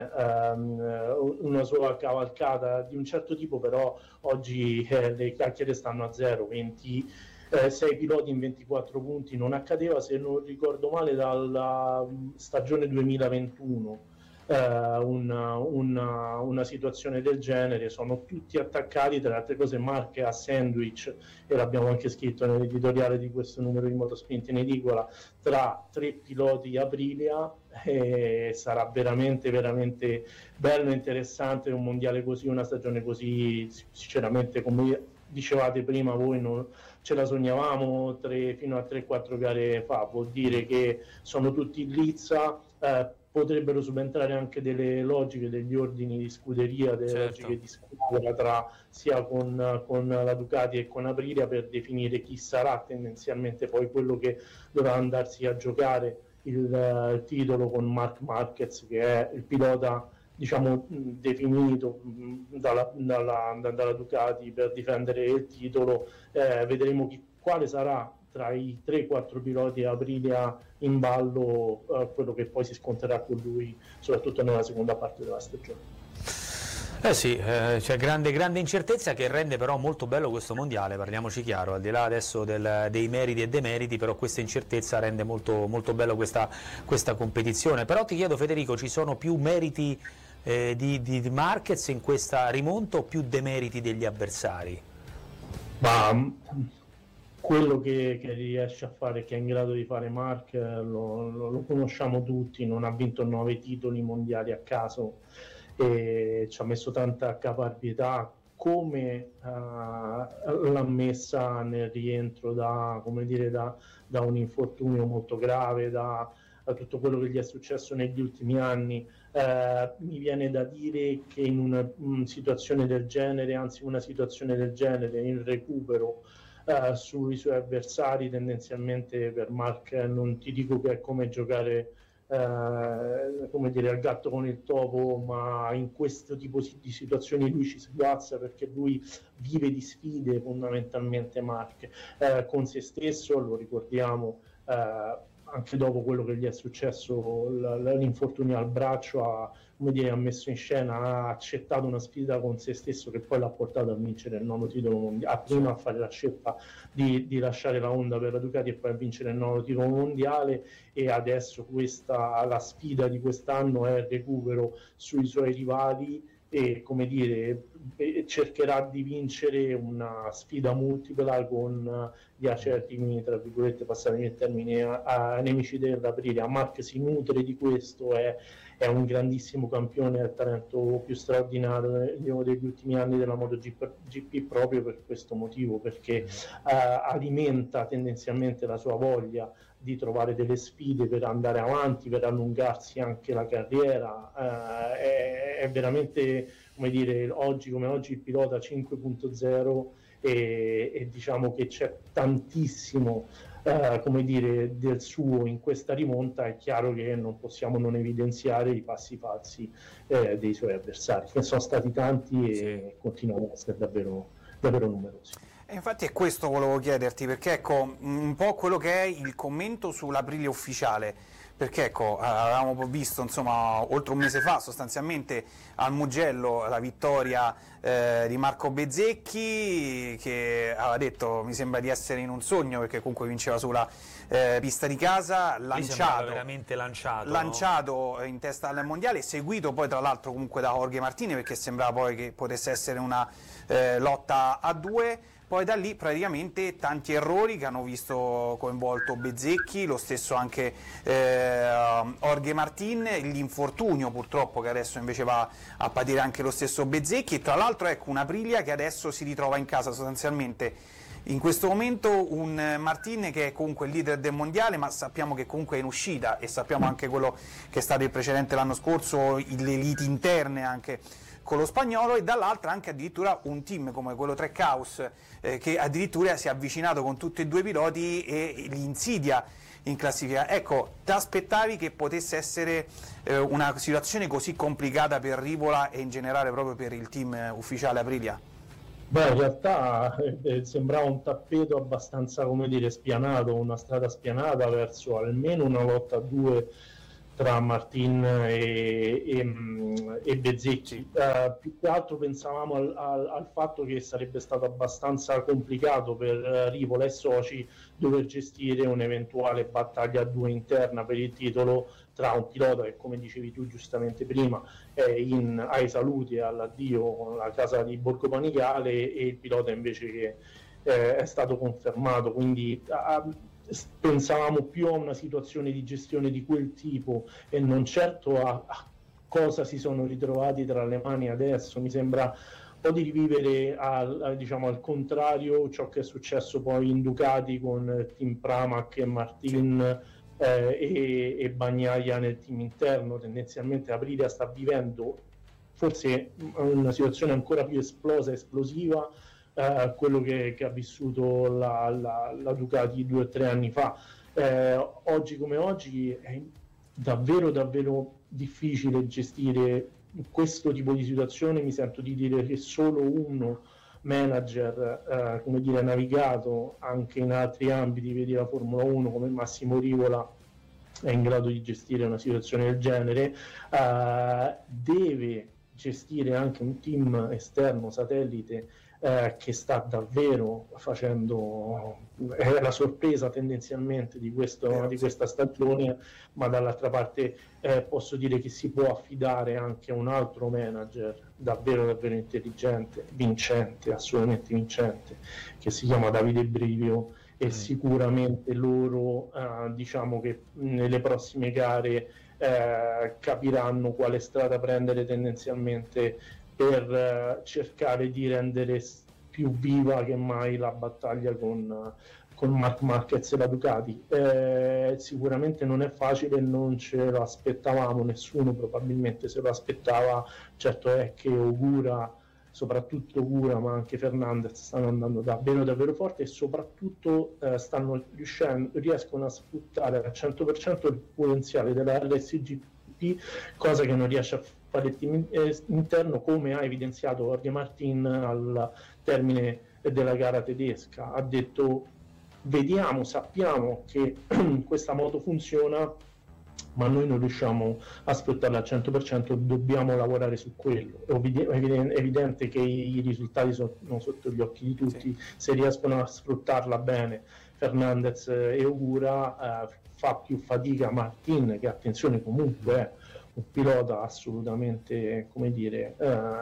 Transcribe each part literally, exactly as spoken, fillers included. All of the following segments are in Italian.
ehm, una sua cavalcata di un certo tipo, però oggi eh, le chiacchiere stanno a zero, venti sei piloti in ventiquattro punti, non accadeva, se non ricordo male, dalla stagione duemilaventuno. Uh, una, una, una situazione del genere, sono tutti attaccati, tra le altre cose Mark a sandwich, e l'abbiamo anche scritto nell'editoriale di questo numero di Motosprint in edicola, tra tre piloti Aprilia, e sarà veramente veramente bello e interessante un mondiale così, una stagione così. Sinceramente, come dicevate prima voi, non ce la sognavamo tre, fino a tre quattro gare fa, vuol dire che sono tutti in lizza, eh, potrebbero subentrare anche delle logiche, degli ordini di scuderia, delle Certo. logiche di squadra tra sia con, con la Ducati e con Aprilia, per definire chi sarà tendenzialmente poi quello che dovrà andarsi a giocare il, il titolo, con Marc Marquez che è il pilota, diciamo, definito dalla, dalla, dalla Ducati per difendere il titolo. Eh, vedremo chi, quale sarà tra i tre quattro piloti Aprilia in ballo, eh, quello che poi si scontrerà con lui, soprattutto nella seconda parte della stagione. Eh sì, eh, c'è grande, grande incertezza, che rende però molto bello questo mondiale, parliamoci chiaro, al di là adesso del, dei meriti e demeriti, però questa incertezza rende molto, molto bello questa, questa competizione. Però ti chiedo, Federico, ci sono più meriti eh, di, di Marquez in questa rimonta o più demeriti degli avversari? Ma quello che, che riesce a fare, che è in grado di fare Mark, lo, lo, lo conosciamo tutti, non ha vinto nove titoli mondiali a caso, e ci ha messo tanta caparbietà, come uh, l'ha messa nel rientro da, come dire, da, da un infortunio molto grave, da, da tutto quello che gli è successo negli ultimi anni. Uh, mi viene da dire che in una, una situazione del genere, anzi una situazione del genere, in recupero Uh, sui suoi avversari, tendenzialmente per Mark non ti dico che è come giocare uh, come dire al gatto con il topo, ma in questo tipo di situazioni lui ci sguazza, perché lui vive di sfide fondamentalmente. Mark uh, con se stesso, lo ricordiamo, uh, anche dopo quello che gli è successo, l'infortunio al braccio, ha, come dire, ha messo in scena, ha accettato una sfida con se stesso che poi l'ha portato a vincere il nono titolo mondiale, a prima a fare la scelta di, di lasciare la Honda per la Ducati e poi a vincere il nono titolo mondiale, e adesso questa, la sfida di quest'anno è il recupero sui suoi rivali, e come dire cercherà di vincere una sfida multipla con gli acertimi, tra virgolette, passatemi il termine, a, a nemici dell'Aprilia. Mark si nutre di questo, è, è un grandissimo campione, è il talento più straordinario degli ultimi anni della MotoGP, proprio per questo motivo, perché uh, alimenta tendenzialmente la sua voglia di trovare delle sfide per andare avanti, per allungarsi anche la carriera. Uh, è, è veramente, come dire, oggi come oggi il pilota cinque punto zero, e, e diciamo che c'è tantissimo uh, come dire del suo in questa rimonta. È chiaro che non possiamo non evidenziare i passi falsi eh, dei suoi avversari, che sono stati tanti e sì, continuano ad essere davvero, davvero numerosi. E infatti è questo che volevo chiederti, perché ecco un po' quello che è il commento sull'Aprilia ufficiale, perché ecco avevamo visto insomma oltre un mese fa sostanzialmente al Mugello la vittoria eh, di Marco Bezzecchi, che aveva detto mi sembra di essere in un sogno, perché comunque vinceva sulla eh, pista di casa, lanciato, veramente lanciato, lanciato no? in testa al mondiale, seguito poi tra l'altro comunque da Jorge Martinez, perché sembrava poi che potesse essere una eh, lotta a due. Poi da lì praticamente tanti errori che hanno visto coinvolto Bezzecchi, lo stesso anche eh, Jorge Martin, l'infortunio purtroppo che adesso invece va a patire anche lo stesso Bezzecchi, e tra l'altro ecco una Aprilia che adesso si ritrova in casa sostanzialmente in questo momento, un Martin che è comunque il leader del mondiale, ma sappiamo che comunque è in uscita, e sappiamo anche quello che è stato il precedente l'anno scorso, le liti interne anche con lo spagnolo, e dall'altra anche addirittura un team come quello Trackhouse eh, che addirittura si è avvicinato con tutti e due i piloti e li insidia in classifica. Ecco, ti aspettavi che potesse essere eh, una situazione così complicata per Rivola e in generale proprio per il team eh, ufficiale Aprilia? Beh, in realtà eh, sembrava un tappeto abbastanza, come dire, spianato, una strada spianata verso almeno una lotta a due tra Martin e, e, e Bezzecchi. Uh, più che altro pensavamo al, al, al fatto che sarebbe stato abbastanza complicato per Rivola e soci dover gestire un'eventuale battaglia a due interna per il titolo tra un pilota che, come dicevi tu giustamente prima, è in, ai saluti e all'addio alla casa di Borgo Panigale, e il pilota invece che eh, è stato confermato. Quindi uh, pensavamo più a una situazione di gestione di quel tipo e non certo a, a cosa si sono ritrovati tra le mani adesso. Mi sembra un po' di rivivere al, al, diciamo, al contrario ciò che è successo poi in Ducati con Team Pramac e Martin, sì. eh, e, e Bagnaia nel team interno. Tendenzialmente Aprilia sta vivendo forse una situazione ancora più esplosa, esplosiva, Uh, quello che, che ha vissuto la, la, la Ducati due o tre anni fa. Uh, oggi come oggi è davvero davvero difficile gestire questo tipo di situazione. Mi sento di dire che solo uno manager uh, come dire navigato anche in altri ambiti, vedi la Formula uno, come Massimo Rivola, è in grado di gestire una situazione del genere. Uh, deve gestire anche un team esterno, satellite, Eh, che sta davvero facendo è la sorpresa tendenzialmente di, questo, di questa stagione, ma dall'altra parte eh, posso dire che si può affidare anche a un altro manager davvero davvero intelligente, vincente, assolutamente vincente, che si chiama Davide Brivio, e mm. sicuramente loro eh, diciamo che nelle prossime gare eh, capiranno quale strada prendere tendenzialmente per uh, cercare di rendere più viva che mai la battaglia con, uh, con Marc Marquez e la Ducati. Eh, sicuramente non è facile, non ce lo aspettavamo, nessuno probabilmente se lo aspettava. Certo è che Ogura, soprattutto Ogura, ma anche Fernandez, stanno andando davvero davvero forte, e soprattutto eh, stanno riuscendo, riescono a sfruttare al cento per cento il potenziale della R S G P, cosa che non riesce a fare il team interno, come ha evidenziato Jorge Martin al termine della gara tedesca. Ha detto: vediamo, sappiamo che questa moto funziona, ma noi non riusciamo a sfruttarla al cento per cento, dobbiamo lavorare su quello. È evidente che i risultati sono sotto gli occhi di tutti, sì. Se riescono a sfruttarla bene Fernandez e Ogura, eh, fa più fatica Martin, che attenzione comunque è un pilota assolutamente, come dire,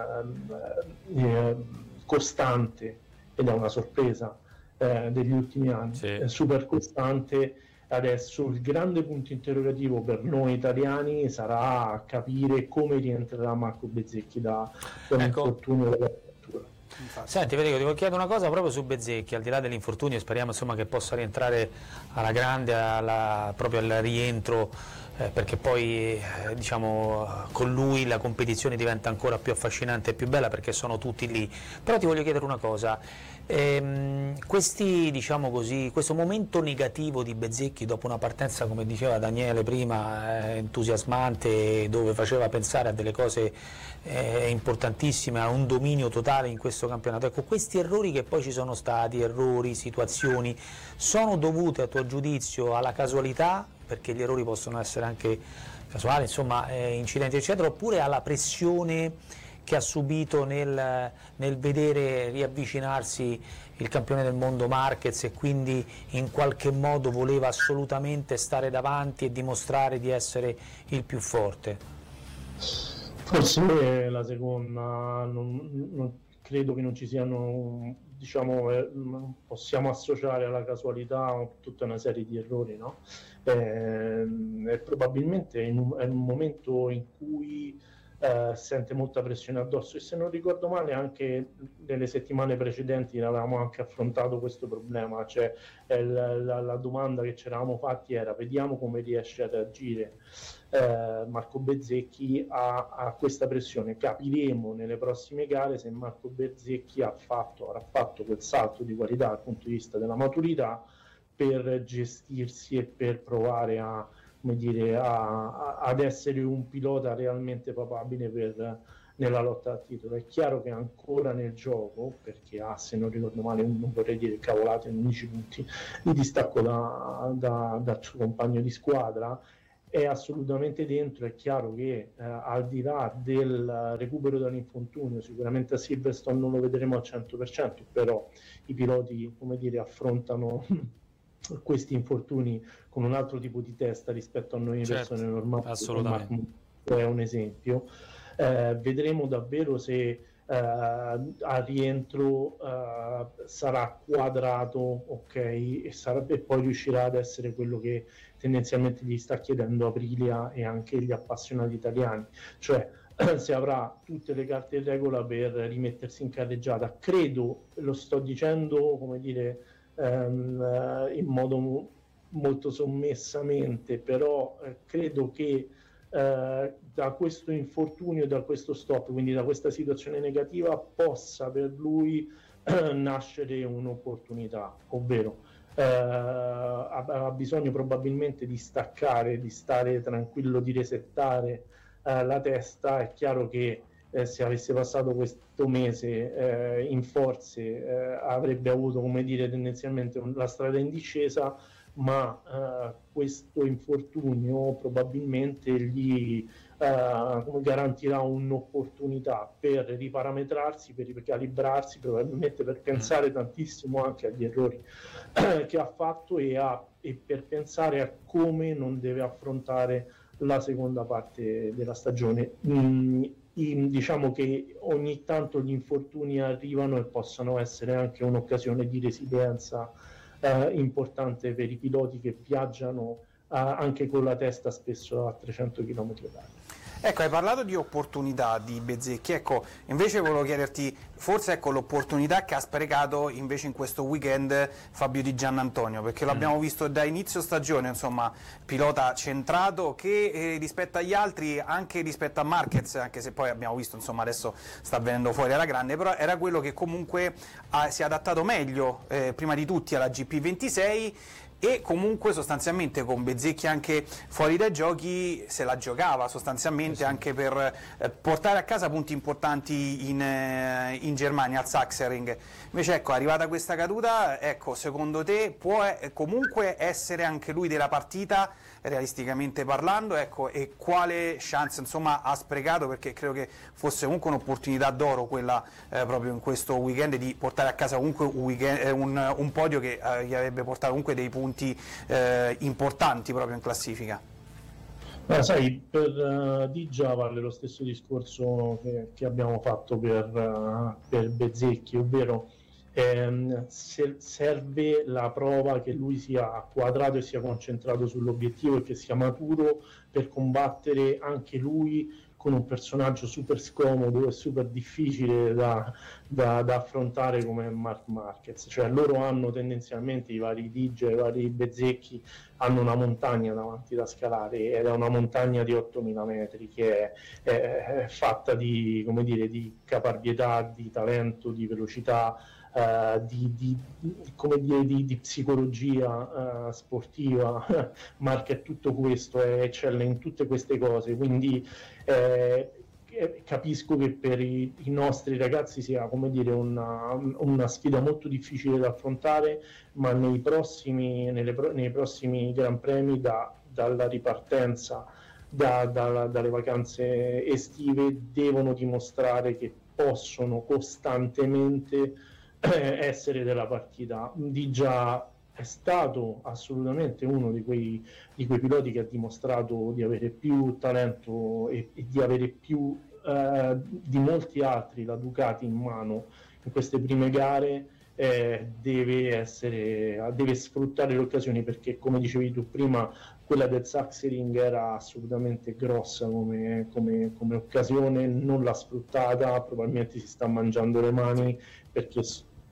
eh, eh, costante, ed è una sorpresa eh, degli ultimi anni, sì. È super costante. Adesso il grande punto interrogativo per noi italiani sarà capire come rientrerà Marco Bezzecchi da un ecco. infortunio della fattura. Senti Federico, ti voglio chiedere una cosa proprio su Bezzecchi, al di là dell'infortunio, speriamo insomma che possa rientrare alla grande, alla, proprio al rientro, eh, perché poi eh, diciamo con lui la competizione diventa ancora più affascinante e più bella, perché sono tutti lì. Però ti voglio chiedere una cosa, ehm, questi, diciamo così, questo momento negativo di Bezzecchi dopo una partenza, come diceva Daniele prima, eh, entusiasmante, dove faceva pensare a delle cose eh, importantissime, a un dominio totale in questo campionato, ecco, questi errori che poi ci sono stati, errori, situazioni, sono dovute a tuo giudizio alla casualità, perché gli errori possono essere anche casuali, insomma, eh, incidenti eccetera, oppure alla pressione che ha subito nel, nel vedere riavvicinarsi il campione del mondo Marquez, e quindi in qualche modo voleva assolutamente stare davanti e dimostrare di essere il più forte? Forse la seconda, non, non, credo che non ci siano, diciamo, eh, possiamo associare alla casualità tutta una serie di errori, no? Eh, e probabilmente in un, è un momento in cui eh, sente molta pressione addosso, e se non ricordo male anche nelle settimane precedenti avevamo anche affrontato questo problema, cioè eh, la, la, la domanda che ci eravamo fatti era: vediamo come riesce a reagire eh, Marco Bezzecchi a, a questa pressione, capiremo nelle prossime gare se Marco Bezzecchi ha fatto, avrà fatto quel salto di qualità dal punto di vista della maturità per gestirsi e per provare a, come dire, a, a, ad essere un pilota realmente papabile per, nella lotta al titolo. È chiaro che è ancora nel gioco, perché ha, se non ricordo male, non vorrei dire cavolate, undici punti di distacco da, da, dal suo compagno di squadra, è assolutamente dentro. È chiaro che eh, al di là del recupero dall'infortunio, sicuramente a Silverstone non lo vedremo al cento per cento, però i piloti, come dire, affrontano questi infortuni con un altro tipo di testa rispetto a noi certo, persone normali. assolutamente. È un esempio. Eh, vedremo davvero se Uh, al rientro uh, sarà quadrato, ok, e, sarà, e poi riuscirà ad essere quello che tendenzialmente gli sta chiedendo Aprilia e anche gli appassionati italiani, cioè se avrà tutte le carte in regola per rimettersi in carreggiata. Credo, lo sto dicendo, come dire, um, in modo molto sommessamente, però eh, credo che Uh, da questo infortunio, da questo stop, quindi da questa situazione negativa, possa per lui uh, nascere un'opportunità, ovvero uh, ha, ha bisogno probabilmente di staccare, di stare tranquillo, di resettare uh, la testa. È chiaro che eh, se avesse passato questo mese eh, in forze eh, avrebbe avuto, come dire, tendenzialmente un, la strada in discesa, ma uh, questo infortunio probabilmente gli uh, garantirà un'opportunità per riparametrarsi, per ricalibrarsi, probabilmente per pensare tantissimo anche agli errori uh, che ha fatto e, a, e per pensare a come non deve affrontare la seconda parte della stagione. Mm, in, diciamo che ogni tanto gli infortuni arrivano e possono essere anche un'occasione di resilienza Eh, importante per i piloti che viaggiano eh, anche con la testa spesso a trecento chilometri orari. Ecco, hai parlato di opportunità di Bezzecchi, ecco, invece volevo chiederti, forse ecco l'opportunità che ha sprecato invece in questo weekend Fabio Di Giannantonio, perché lo abbiamo visto da inizio stagione, insomma, pilota centrato che eh, rispetto agli altri, anche rispetto a Marquez, anche se poi abbiamo visto, insomma, adesso sta venendo fuori alla grande, però era quello che comunque ha, si è adattato meglio, eh, prima di tutti alla G P ventisei, e comunque sostanzialmente con Bezzecchi anche fuori dai giochi se la giocava sostanzialmente, sì, anche per eh, portare a casa punti importanti in, eh, in Germania al Sachsenring. Invece ecco, arrivata questa caduta, ecco, secondo te può eh, comunque essere anche lui della partita, realisticamente parlando, ecco, e quale chance insomma ha sprecato, perché credo che fosse comunque un'opportunità d'oro quella eh, proprio in questo weekend di portare a casa comunque un, weekend, eh, un, un podio che eh, gli avrebbe portato comunque dei punti Eh, importanti proprio in classifica. Ma sai, per uh, Di già vale lo stesso discorso che, che abbiamo fatto per, uh, per Bezzecchi, ovvero ehm, se serve la prova che lui sia quadrato e sia concentrato sull'obiettivo e che sia maturo per combattere anche lui con un personaggio super scomodo e super difficile da, da, da affrontare come Marc Marquez. Cioè loro hanno tendenzialmente, i vari Digia, i vari Bezzecchi, hanno una montagna davanti da scalare, ed è una montagna di ottomila metri che è, è, è fatta di, come dire, di caparbietà, di talento, di velocità, Uh, di, di, come dire, di, di psicologia uh, sportiva. Mark è tutto questo, è eccelle in tutte queste cose, quindi eh, capisco che per i, i nostri ragazzi sia, come dire, una, una sfida molto difficile da affrontare, ma nei prossimi, nelle, nei prossimi Gran Premi, da, dalla ripartenza da, da, dalle vacanze estive, devono dimostrare che possono costantemente essere della partita. Di già è stato assolutamente uno di quei, di quei piloti che ha dimostrato di avere più talento e, e di avere più eh, di molti altri la Ducati in mano in queste prime gare. Eh, deve essere, deve sfruttare le occasioni, perché come dicevi tu prima, quella del Sachsenring era assolutamente grossa come, come, come occasione, non l'ha sfruttata, probabilmente si sta mangiando le mani, perché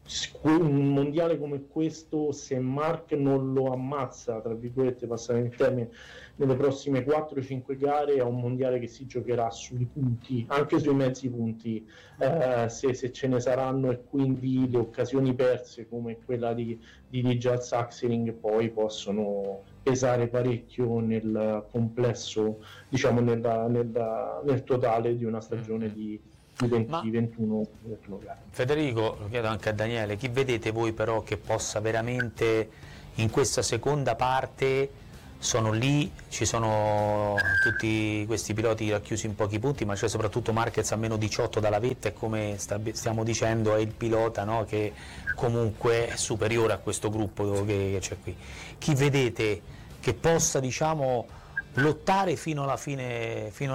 un mondiale come questo, se Mark non lo ammazza, tra virgolette, passare il termine, nelle prossime quattro cinque gare, è un mondiale che si giocherà sui punti, anche sui mezzi punti, eh, se, se ce ne saranno, e quindi le occasioni perse come quella di, di Digia Sachsenring poi possono pesare parecchio nel complesso, diciamo nella, nella, nel totale di una stagione di venti ventuno gare. Federico, lo chiedo anche a Daniele, chi vedete voi però che possa veramente in questa seconda parte sono lì, ci sono tutti questi piloti racchiusi in pochi punti, ma c'è soprattutto Marquez a meno diciotto dalla vetta e come stiamo dicendo è il pilota, no, che comunque è superiore a questo gruppo che, che c'è qui. Chi vedete che possa, diciamo, lottare fino alla fine, fino